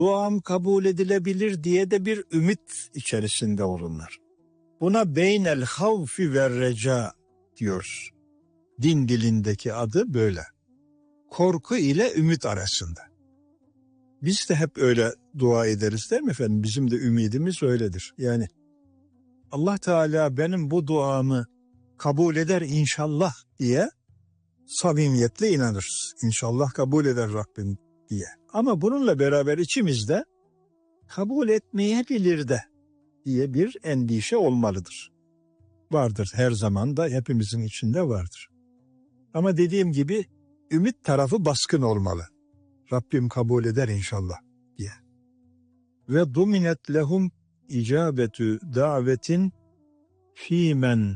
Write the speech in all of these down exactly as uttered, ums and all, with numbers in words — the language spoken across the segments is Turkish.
duam kabul edilebilir diye de bir ümit içerisinde olurlar. Buna beynel havfi ve reca diyoruz. Din dilindeki adı böyle. Korku ile ümit arasında. Biz de hep öyle dua ederiz değil mi efendim? Bizim de ümidimiz öyledir. Yani Allah Teala benim bu duamı kabul eder inşallah diye samimiyetle inanırız. İnşallah kabul eder Rabbim diye. Ama bununla beraber içimizde kabul etmeyebilir de diye bir endişe olmalıdır. Vardır, her zaman da hepimizin içinde vardır. Ama dediğim gibi ümit tarafı baskın olmalı. Rabbim kabul eder inşallah diye. Ve duminet lehum icabetü davetin fîmen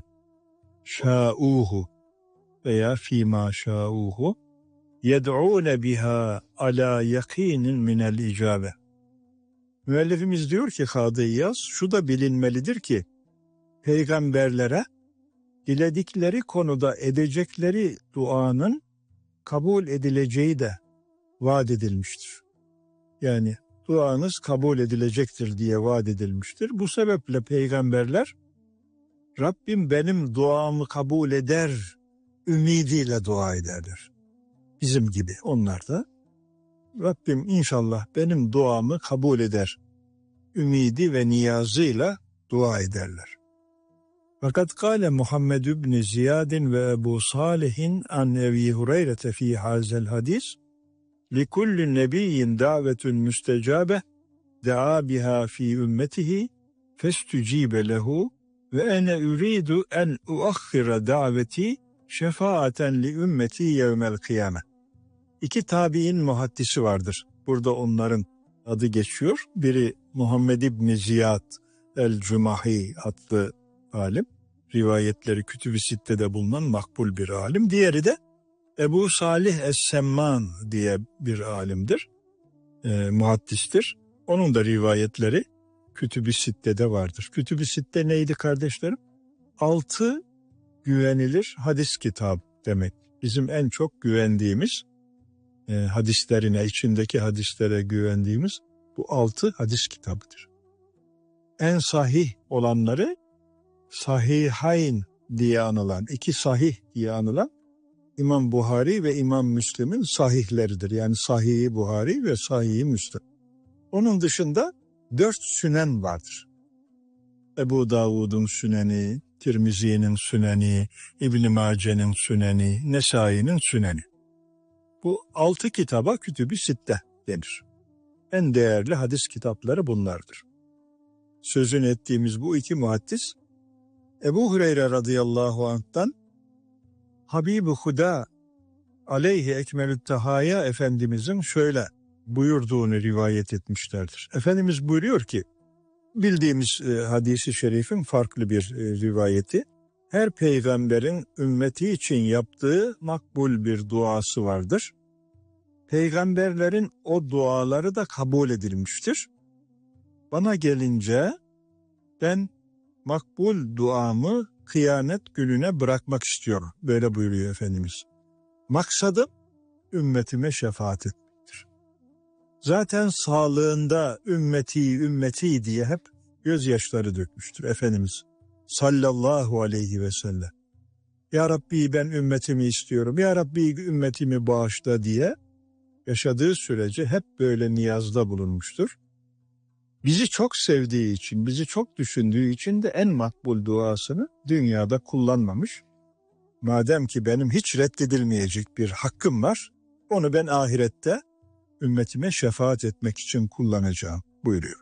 şâ'ûhu veya fîmâ şâ'ûhu yed'ûne biha alâ yakînin minel icabe. Müellifimiz diyor ki Kadı İyaz, şu da bilinmelidir ki peygamberlere diledikleri konuda edecekleri duanın kabul edileceği de vaat edilmiştir. Yani duanız kabul edilecektir diye vaat edilmiştir. Bu sebeple peygamberler Rabbim benim duamı kabul eder ümidiyle dua ederler. Bizim gibi onlar da Rabbim inşallah benim duamı kabul eder ümidi ve niyazıyla dua ederler. Fakat kâle Muhammed ibn Ziyadin ve Ebu Salih'in an Ebi Hureyre fi hazel hadis likulli nebiyyin davetun müstecabe daa biha fi ümmetihi festücibe lehu ve ene uridu en uakhira daveti şefaaten li ümmeti yevmel kıyame. İki tabi'in muhaddisi vardır. Burada onların adı geçiyor. Biri Muhammed İbni Ziyad el-Cümahi adlı alim. Rivayetleri Kütüb-i Sitte'de bulunan makbul bir alim. Diğeri de Ebu Salih Es-Semman diye bir alimdir. E, muhaddistir. Onun da rivayetleri Kütüb-i Sitte'de vardır. Kütüb-i Sitte neydi kardeşlerim? Altı güvenilir hadis kitabı demek. Bizim en çok güvendiğimiz e, hadislerine, içindeki hadislere güvendiğimiz bu altı hadis kitabıdır. En sahih olanları Sahihayn diye anılan, iki sahih diye anılan İmam Buhari ve İmam Müslim'in sahihleridir. Yani Sahih-i Buhari ve Sahih-i Müslim. Onun dışında dört sünen vardır. Ebu Davud'un süneni, Tirmizi'nin süneni, İbn-i Mace'nin süneni, Nesai'nin süneni. Bu altı kitaba Kütüb-i Sitte denir. En değerli hadis kitapları bunlardır. Sözünü ettiğimiz bu iki muhaddis, Ebu Hureyre radıyallahu anh'tan Habib-i Huda aleyhi ekmelü't tehaya Efendimizin şöyle buyurduğunu rivayet etmişlerdir. Efendimiz buyuruyor ki, bildiğimiz e, hadisi şerifin farklı bir e, rivayeti, her peygamberin ümmeti için yaptığı makbul bir duası vardır. Peygamberlerin o duaları da kabul edilmiştir. Bana gelince ben makbul duamı kıyamet gününe bırakmak istiyorum. Böyle buyuruyor Efendimiz. Maksadım ümmetime şefaat etmektir. Zaten sağlığında ümmeti ümmeti diye hep gözyaşları dökmüştür Efendimiz sallallahu aleyhi ve sellem. Ya Rabbi ben ümmetimi istiyorum, Ya Rabbi ümmetimi bağışla diye yaşadığı sürece hep böyle niyazda bulunmuştur. Bizi çok sevdiği için, bizi çok düşündüğü için de en makbul duasını dünyada kullanmamış. Madem ki benim hiç reddedilmeyecek bir hakkım var, onu ben ahirette ümmetime şefaat etmek için kullanacağım buyuruyor.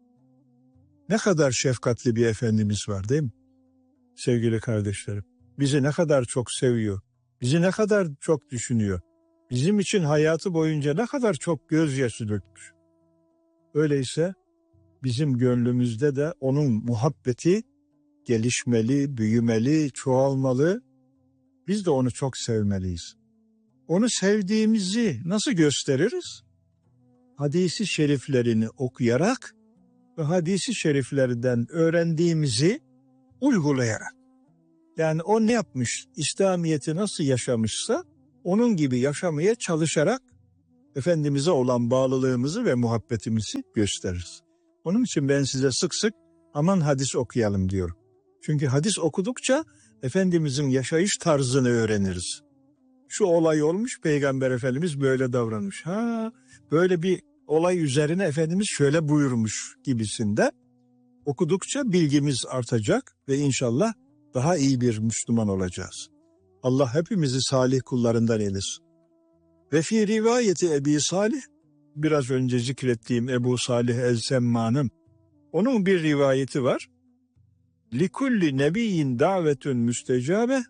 Ne kadar şefkatli bir Efendimiz var değil mi? Sevgili kardeşlerim, bizi ne kadar çok seviyor, bizi ne kadar çok düşünüyor, bizim için hayatı boyunca ne kadar çok gözyaşı dökmüş. Öyleyse bizim gönlümüzde de onun muhabbeti gelişmeli, büyümeli, çoğalmalı. Biz de onu çok sevmeliyiz. Onu sevdiğimizi nasıl gösteririz? Hadis-i şeriflerini okuyarak ve hadis-i şeriflerden öğrendiğimizi uygulayarak. Yani o ne yapmış, İslamiyet'i nasıl yaşamışsa onun gibi yaşamaya çalışarak Efendimiz'e olan bağlılığımızı ve muhabbetimizi gösteririz. Onun için ben size sık sık aman hadis okuyalım diyorum. Çünkü hadis okudukça Efendimiz'in yaşayış tarzını öğreniriz. Şu olay olmuş, Peygamber Efendimiz böyle davranmış. Ha, böyle bir olay üzerine Efendimiz şöyle buyurmuş gibisinde okudukça bilgimiz artacak ve inşallah daha iyi bir Müslüman olacağız. Allah hepimizi salih kullarından eylesin. Ve fi rivayeti Ebi Salih, biraz önce zikrettiğim Ebu Salih el-Semma'nın, onun bir rivayeti var. Likulli nebiyyin davetun müstecabe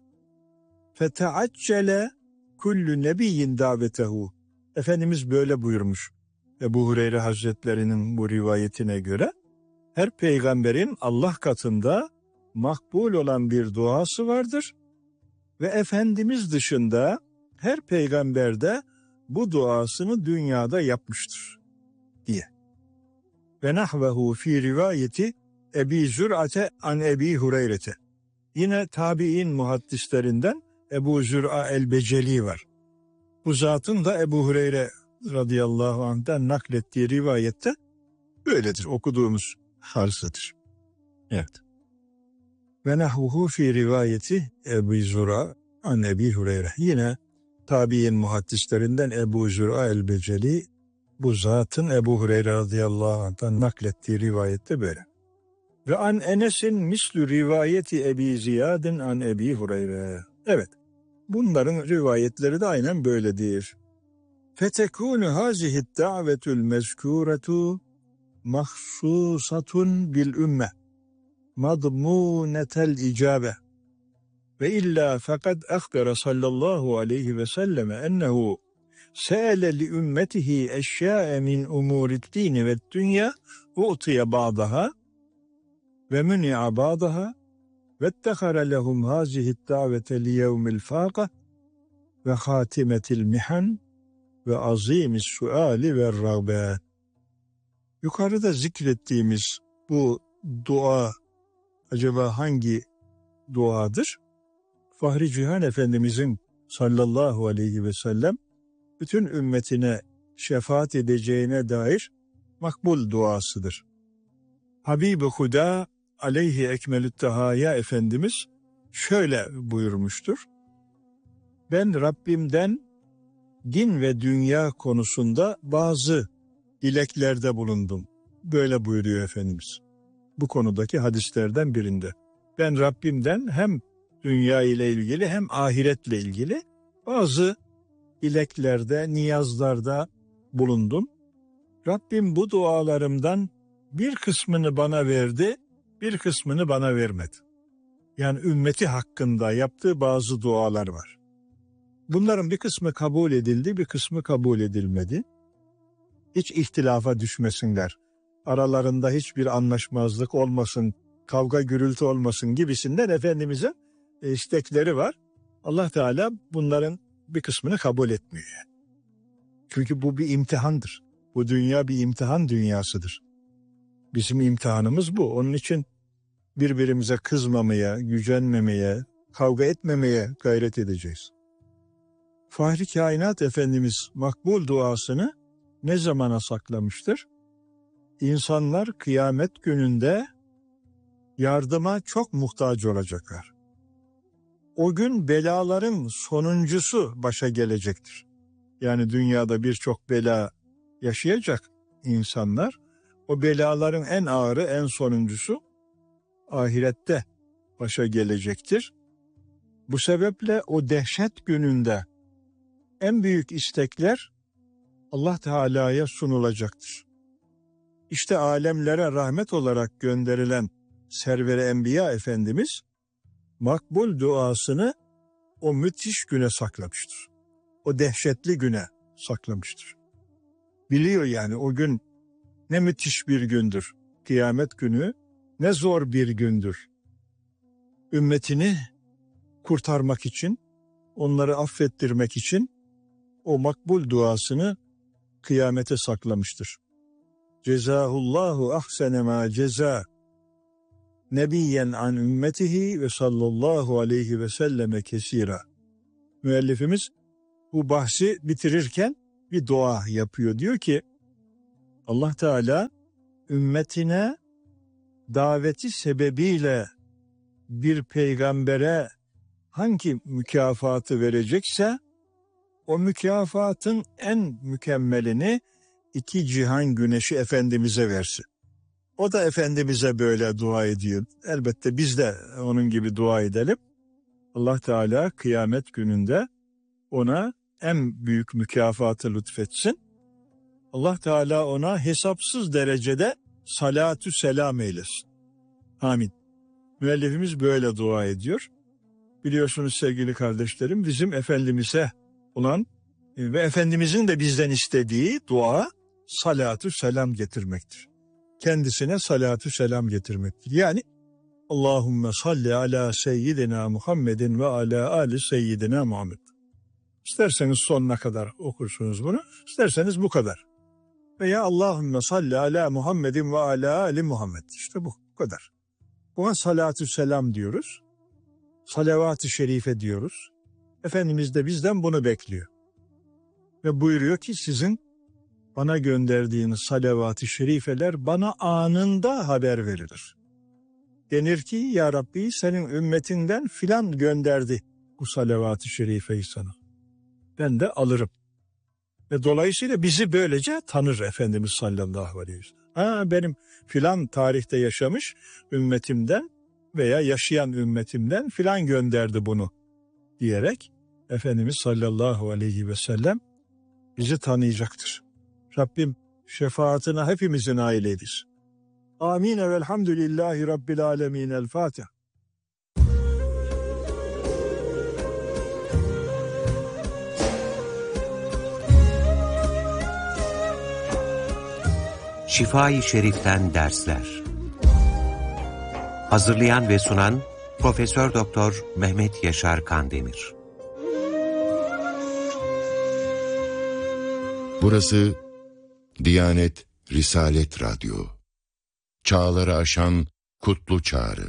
feteaccele kullu nebiyyin davetehu. Efendimiz böyle buyurmuş. Ebu Hureyre Hazretlerinin bu rivayetine göre her peygamberin Allah katında makbul olan bir duası vardır ve Efendimiz dışında her peygamber de bu duasını dünyada yapmıştır diye. Ve nahvehu fi rivayeti Ebi Zür'ate an Ebi Hureyre'te. Yine tabi'in muhaddislerinden Ebu Zür'a el-Beceli var. Bu zatın da Ebu Hureyre radıyallahu anh'tan naklettiği rivayette böyledir. Okuduğumuz harzıdır. Evet. Ve nahvuhu fi rivayeti Ebu Zür'a an Ebi Hureyre. Yine tabi'in muhaddislerinden Ebu Zür'a el-Beceli bu zatın Ebu Hureyre radıyallahu anh'tan naklettiği rivayette böyle. Ve an Enes'in mislü rivayeti Ebi Ziyad'ın an Ebi Hureyre. Evet, bunların rivayetleri de aynen böyledir. Fetekûnü hâzihid da'vetül mezkûretu mahsusatun bil ümme madmûnetel icabe ve illa fakat akhbara sallallahu aleyhi ve selleme ennehu se'ele li ümmetihi eşyâe min umûriddîni ve dünya u'tiye ba'daha ve mün'i'a ba'daha vettehara lehum hâzihid da'vete li yevmil fâqa ve hâtimetil mihan ve azîmis suâli ve rağbet. Yukarıda zikrettiğimiz bu dua acaba hangi duadır? Fahri Cihan Efendimizin sallallahu aleyhi ve sellem bütün ümmetine şefaat edeceğine dair makbul duasıdır. Habib-i Huda aleyhi ekmelü't tehâya Efendimiz şöyle buyurmuştur. Ben Rabbimden din ve dünya konusunda bazı dileklerde bulundum. Böyle buyuruyor Efendimiz. Bu konudaki hadislerden birinde. Ben Rabbimden hem dünya ile ilgili hem ahiretle ilgili bazı dileklerde, niyazlarda bulundum. Rabbim bu dualarımdan bir kısmını bana verdi, bir kısmını bana vermedi. Yani ümmeti hakkında yaptığı bazı dualar var. Bunların bir kısmı kabul edildi, bir kısmı kabul edilmedi. Hiç ihtilafa düşmesinler. Aralarında hiçbir anlaşmazlık olmasın, kavga gürültü olmasın gibisinden Efendimiz'in istekleri var. Allah Teala bunların bir kısmını kabul etmiyor. Çünkü bu bir imtihandır. Bu dünya bir imtihan dünyasıdır. Bizim imtihanımız bu. Onun için birbirimize kızmamaya, gücenmemeye, kavga etmemeye gayret edeceğiz. Fahri Kainat Efendimiz makbul duasını ne zamana saklamıştır? İnsanlar kıyamet gününde yardıma çok muhtaç olacaklar. O gün belaların sonuncusu başa gelecektir. Yani dünyada birçok bela yaşayacak insanlar. O belaların en ağırı, en sonuncusu ahirette başa gelecektir. Bu sebeple o dehşet gününde en büyük istekler Allah Teala'ya sunulacaktır. İşte alemlere rahmet olarak gönderilen Server-i Enbiya Efendimiz makbul duasını o müthiş güne saklamıştır. O dehşetli güne saklamıştır. Biliyor yani o gün ne müthiş bir gündür. Kıyamet günü ne zor bir gündür. Ümmetini kurtarmak için, onları affettirmek için o makbul duasını kıyamete saklamıştır. Cezahullahu ahsene ma ceza nebiyyen an ümmetihi ve sallallahu aleyhi ve selleme kesira. Müellifimiz bu bahsi bitirirken bir dua yapıyor. Diyor ki Allah Teala ümmetine daveti sebebiyle bir peygambere hangi mükafatı verecekse o mükafatın en mükemmelini iki cihan güneşi Efendimiz'e versin. O da Efendimiz'e böyle dua ediyor. Elbette biz de onun gibi dua edelim. Allah Teala kıyamet gününde ona en büyük mükafatı lütfetsin. Allah Teala ona hesapsız derecede salatü selam eylesin. Amin. Müellifimiz böyle dua ediyor. Biliyorsunuz sevgili kardeşlerim, bizim Efendimiz'e olan ve Efendimiz'in de bizden istediği dua salatü selam getirmektir. Kendisine salatü selam getirmektir. Yani Allahümme salli ala seyyidina Muhammedin ve ala ali seyyidina Muhammed. İsterseniz sonuna kadar okursunuz bunu, isterseniz bu kadar. Veya Allahümme salli ala Muhammedin ve ala ali Muhammed. İşte bu, bu kadar. Buna salatü selam diyoruz. Salavat-ı şerife diyoruz. Efendimiz de bizden bunu bekliyor. Ve buyuruyor ki sizin bana gönderdiğiniz salavat-ı şerifeler bana anında haber verilir. Denir ki ya Rabbi senin ümmetinden filan gönderdi bu salavat-ı şerifeyi sana. Ben de alırım. Ve dolayısıyla bizi böylece tanır Efendimiz sallallahu aleyhi ve sellem. Ha, benim filan tarihte yaşamış ümmetimden veya yaşayan ümmetimden filan gönderdi bunu diyerek Efendimiz sallallahu aleyhi ve sellem bizi tanıyacaktır. Rabbim şefaatine hepimizin nail eylesin. Amin ve elhamdülillahi rabbil alemin. El Fatiha. Şifa-i Şerif'ten dersler. Hazırlayan ve sunan Profesör Doktor Mehmet Yaşar Kandemir. Burası Diyanet Risalet Radyo. Çağları aşan kutlu çağrı.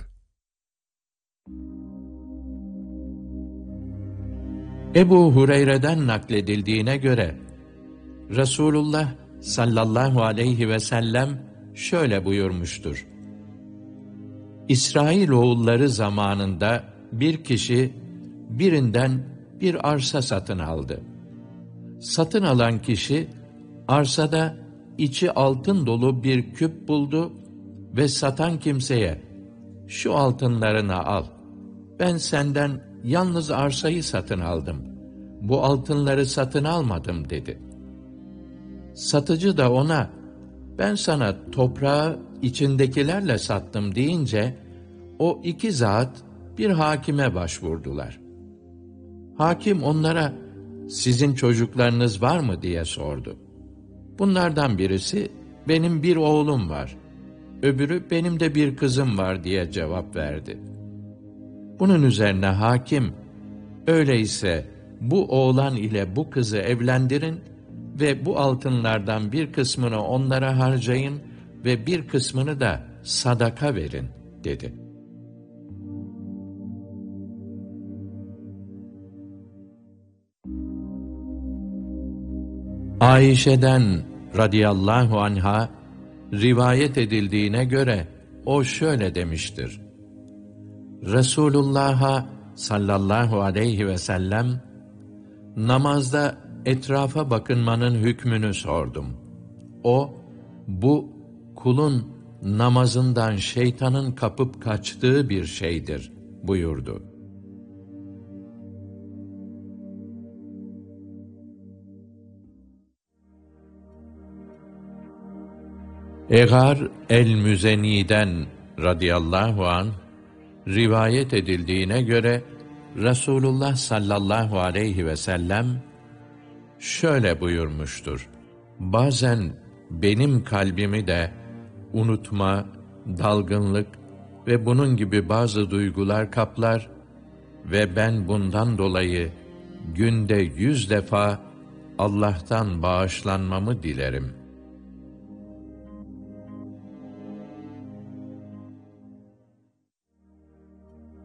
Ebu Hureyre'den nakledildiğine göre Resulullah sallallahu aleyhi ve sellem şöyle buyurmuştur. İsrailoğulları zamanında bir kişi birinden bir arsa satın aldı. Satın alan kişi arsada içi altın dolu bir küp buldu ve satan kimseye şu altınlarını al. Ben senden yalnız arsayı satın aldım. Bu altınları satın almadım dedi. Satıcı da ona ben sana toprağı içindekilerle sattım deyince o iki zat bir hakime başvurdular. Hakim onlara sizin çocuklarınız var mı diye sordu. Bunlardan birisi benim bir oğlum var, öbürü benim de bir kızım var diye cevap verdi. Bunun üzerine hakim öyleyse bu oğlan ile bu kızı evlendirin ve bu altınlardan bir kısmını onlara harcayın ve bir kısmını da sadaka verin dedi. Ayşe'den radıyallahu anha rivayet edildiğine göre o şöyle demiştir. Resulullah'a sallallahu aleyhi ve sellem namazda etrafa bakınmanın hükmünü sordum. O, bu kulun namazından şeytanın kapıp kaçtığı bir şeydir buyurdu. Egar el-Müzeni'den radıyallahu anh rivayet edildiğine göre Resulullah sallallahu aleyhi ve sellem şöyle buyurmuştur. Bazen benim kalbimi de unutma, dalgınlık ve bunun gibi bazı duygular kaplar ve ben bundan dolayı günde yüz defa Allah'tan bağışlanmamı dilerim.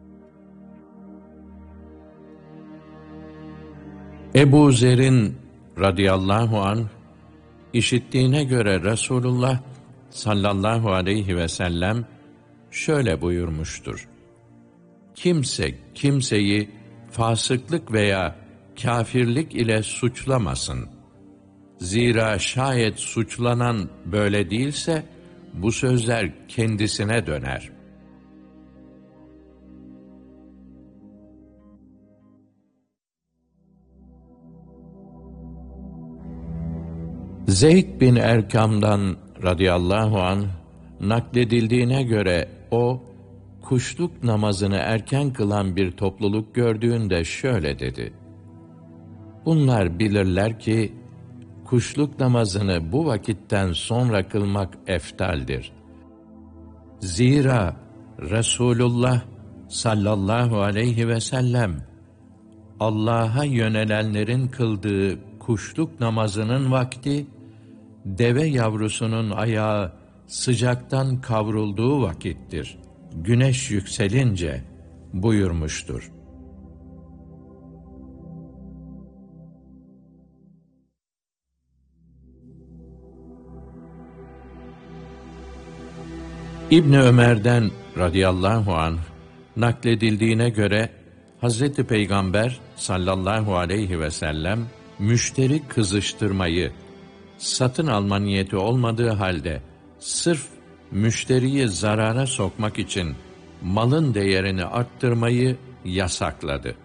Ebu Zer'in radıyallahu anh, işittiğine göre Resulullah sallallahu aleyhi ve sellem şöyle buyurmuştur: Kimse kimseyi fasıklık veya kâfirlik ile suçlamasın. Zira şayet suçlanan böyle değilse, bu sözler kendisine döner. Zeyd bin Erkam'dan radıyallahu anh nakledildiğine göre o, kuşluk namazını erken kılan bir topluluk gördüğünde şöyle dedi: Bunlar bilirler ki, kuşluk namazını bu vakitten sonra kılmak eftaldir. Zira Resulullah sallallahu aleyhi ve sellem, Allah'a yönelenlerin kıldığı kuşluk namazının vakti, deve yavrusunun ayağı sıcaktan kavrulduğu vakittir, güneş yükselince buyurmuştur. İbni Ömer'den radıyallahu anh nakledildiğine göre, Hazreti Peygamber sallallahu aleyhi ve sellem, müşteri kızıştırmayı, satın alma niyeti olmadığı halde, sırf müşteriyi zarara sokmak için malın değerini arttırmayı yasakladı.